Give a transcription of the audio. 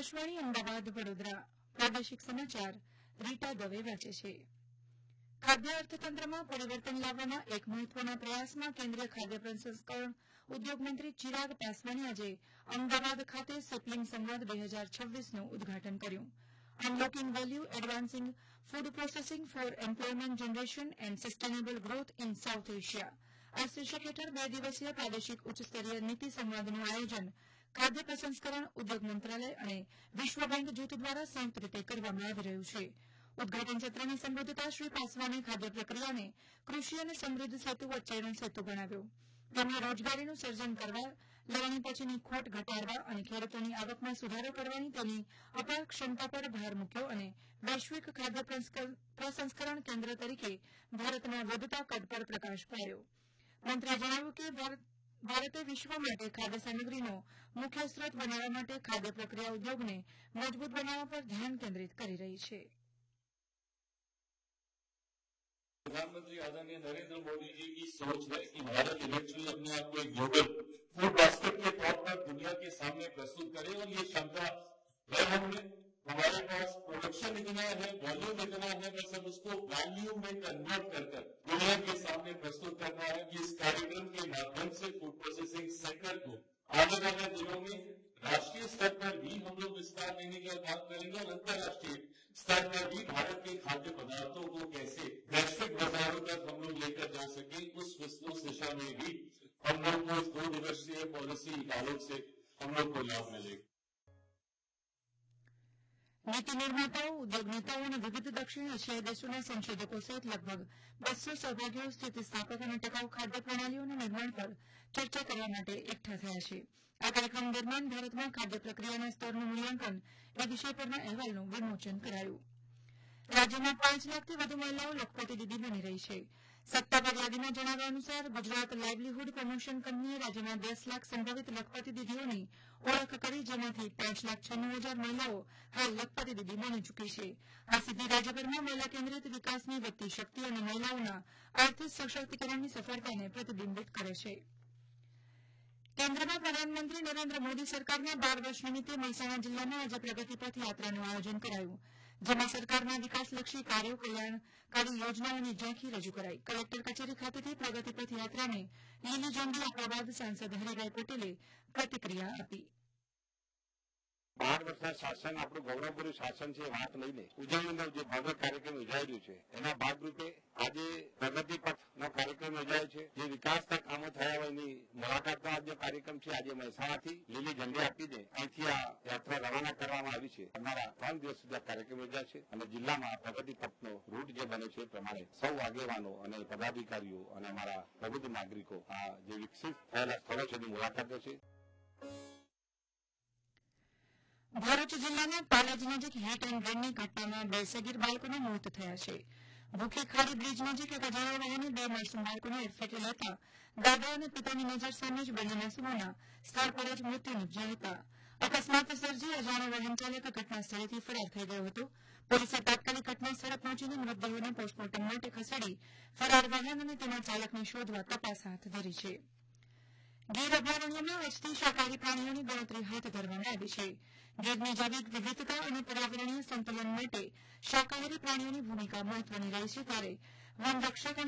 આકાશવાણી અમદાવાદ વડોદરા પ્રાદેશિક સમાચાર રીટા દવે વાંચે છે. ખાદ્ય અર્થતંત્રમાં પરિવર્તન લાવવાના એક મહત્વના પ્રયાસમાં કેન્દ્રીય ખાદ્ય પ્રસંસ્કરણ ઉદ્યોગ મંત્રી ચિરાગ પાસવાને આજે અમદાવાદ ખાતે સેપલિંગ સંવાદ 2026નું ઉદઘાટન કર્યું. Unlocking value એડવાન્સિંગ food processing four employment generation and sustainable growth in south Asia આ શીર્ષક હેઠળ 2 દિવસીય પ્રાદેશિક ઉચ્ચસ્તરીય નીતિ સંવાદનું આયોજન ખાદ્ય પ્રસંસ્કરણ ઉદ્યોગ મંત્રાલય અને વિશ્વ બેંક જૂથ દ્વારા સંયુક્ત રીતે કરવામાં આવી રહ્યું છે. ઉદઘાટન સત્રને સંબોધતા શ્રી પાસવાને ખાદ્ય પ્રક્રિયાને કૃષિ અને સમૃદ્ધ સેતુ વચ્ચેનો સેતુ ગણાવ્યો. તેમણે રોજગારીનું સર્જન કરવા, લણણી પછીની ખોટ ઘટાડવા અને ખેડૂતોની આવકમાં સુધારો કરવાની તેની અપાર ક્ષમતા પર ભાર મૂક્યો અને વૈશ્વિક ખાદ્ય પ્રસંસ્કરણ કેન્દ્ર તરીકે ભારતના વધતા કદ પર પ્રકાશ પાડ્યો. મંત્રીએ જણાવ્યું કે ભારતે વિશ્વ માટે ખાદ્ય સામગ્રીનો મુખ્ય સ્ત્રોત બનાવવા માટે ખાદ્ય પ્રક્રિયા ઉદ્યોગને મજબૂત બનાવવા પર ધ્યાન કેન્દ્રિત કરી રહી છે. प्रधानमंत्री आदरणीय नरेंद्र मोदी जी की सोच है कि भारत इवेंचुअली अपने आप को एक ग्लोबल फूड बास्केट के तौर पर दुनिया के सामने प्रस्तुत करे और ये क्षमता है हमें. हमारे पास प्रोडक्शन इतना है, वॉल्यूम इतना है, बस अब उसको वैल्यू में कन्वर्ट कर दुनिया के सामने प्रस्तुत करना है. इस कार्यक्रम के माध्यम से फूड प्रोसेसिंग सेक्टर को आने वाले दिनों में राष्ट्रीय स्तर पर भी हम लोग विस्तार देने की बात करेंगे और अंतर्राष्ट्रीय स्तर पर भी भारत के खाद्य पदार्थों को कैसे वैश्विक बाजारों तक हम लोग लेकर जा सके, उस दिशा में भी हम लोग को इस 2 दिवसीय पॉलिसी डायलॉग से हम लोग को लाभ मिलेगा. નીતિ નિર્માતાઓ, ઉદ્યોગ નેતાઓ અને વિવિધ દક્ષિણ એશિયાઈ દેશોના સંશોધકો સહિત લગભગ 200 સહભાગીઓ સ્થિતિસ્થાપક અને ટકાઉ ખાદ્ય પ્રણાલીઓના નિર્માણ પર ચર્ચા કરવા માટે એકઠા થયા છે. આ કાર્યક્રમ દરમિયાન ભારતમાં ખાદ્ય પ્રક્રિયાના સ્તરનું મૂલ્યાંકન એ વિષય પરના અહેવાલનું વિમોચન કરાયું. રાજ્યમાં 5 લાખથી વધુ મહિલાઓ લખપતિ દીદી બની રહી છે. સત્તાવાર યાદીમાં જણાવ્યા અનુસાર ગુજરાત લાઇવલીહુડ પ્રમોશન કંપનીએ રાજ્યમાં 10 લાખ સંભવિત લખપતિ દીદીઓની ઓળખ કરી, જેમાંથી 5,96,000 મહિલાઓ હાલ લખપતિ દીદી બની ચૂકી છે. આ સિદ્ધિ રાજ્યભરમાં મહિલા કેન્દ્રિત વિકાસની વધતી શક્તિ અને મહિલાઓના આર્થિક સશક્તિકરણની સફળતાને પ્રતિબિંબિત કરે છે. કેન્દ્રમાં પ્રધાનમંત્રી નરેન્દ્ર મોદી સરકારના 12 વર્ષ નિમિત્તે મહેસાણા જિલ્લામાં આજે પ્રગતિપથ યાત્રાનું આયોજન કરાયું, જેમાં સરકારના વિકાસલક્ષી કાર્યો, કલ્યાણકારી યોજનાઓની ઝાંખી રજૂ કરાઈ. કલેક્ટર કચેરી ખાતેથી પ્રગતિપથ યાત્રાને લીલી ઝંડી આપ્યા બાદ સાંસદ હરિભાઈ પટેલે પ્રતિક્રિયા આપી. 12 વર્ષના શાસન આપણું ગૌરવભર્યું શાસન છે વાત લઈને ઉજવણીનો જે ભવ્ય કાર્યક્રમ યોજાઈ રહ્યો છે એના ભાગરૂપે આજે પ્રગતિપથનો કાર્યક્રમ યોજાયો છે. જે વિકાસના કામો થયા હોય એની મુલાકાતનો આજે કાર્યક્રમ છે. આજે મહેસાણાથી લીલી ઝંડી આપીને અહીંથી આ યાત્રા રવાના કરવામાં આવી છે. અમારા 3 દિવસ સુધી આ કાર્યક્રમ યોજાશે અને જિલ્લામાં પ્રગતિપથનો રૂટ જે બને છે એ પ્રમાણે સૌ આગેવાનો અને પદાધિકારીઓ અને અમારા પ્રબુદ્ધ નાગરિકો આ જે વિકસિત થયેલા સ્થળો છે એની મુલાકાત લેશે. ભરૂચ જિલ્લાના પાલાજ નજીક હિટ એન્ડ રનની ઘટનામાં 2 સગીર બાળકોના મોત થયા છે. ભૂખી ખાડી બ્રિજ નજીક એક અજાણ્યા વાહને 2 માસૂમ બાળકોને અડફેટે લેતા દાદા અને પિતાની નજર સામે જ બંને માસૂમોના સ્થળ પર જ મૃત્યુ નિપજ્યા હતા. અકસ્માત સર્જી અજાણ્યો વાહન ચાલક ઘટના સ્થળેથી ફરાર થઈ ગયો હતો. પોલીસે તાત્કાલિક ઘટના સ્થળે પહોંચીને મૃતદેહોને પોસ્ટમોર્ટમ માટે ખસેડી ફરાર વાહન અને તેના ચાલકને શોધવા તપાસ હાથ ધરી છે. ગીર અભયારણ્યમાં આજથી શાકાહારી પ્રાણીઓની ગણતરી હાથ ધરવામાં આવી છે. ગીરની જૈવિક વિવિધતા અને પર્યાવરણીય સંતુલન માટે શાકાહારી પ્રાણીઓની ભૂમિકા મહત્વની રહી છે, ત્યારે વનરક્ષક